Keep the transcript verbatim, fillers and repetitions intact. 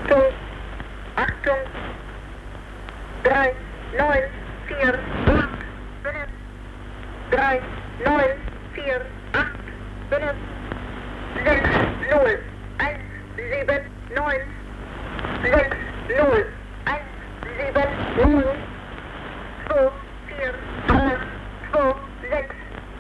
Achtung, Achtung, drei, neun, vier, acht, fünf, drei, neun, vier, acht, fünf, sechs, null, eins, sieben, neun, sechs, null, eins, sieben, null.